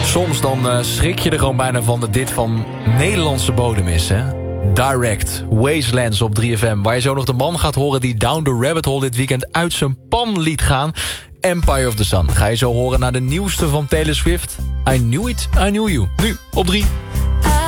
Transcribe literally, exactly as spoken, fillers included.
Soms dan uh, schrik je er gewoon bijna van dat dit van Nederlandse bodem is, hè? Direct, Wastelands op drie F M... waar je zo nog de man gaat horen die Down the Rabbit Hole dit weekend uit zijn pan liet gaan. Empire of the Sun ga je zo horen naar de nieuwste van Taylor Swift. I Knew It, I Knew You. Nu op drie.